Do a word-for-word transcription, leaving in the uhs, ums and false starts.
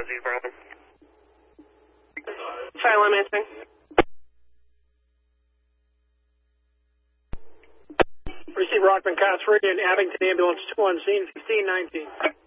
Zeke Brandon. Charlie, I'm answering. Receive Rockman, Cat three, and Abington Ambulance two on scene, fifteen nineteen.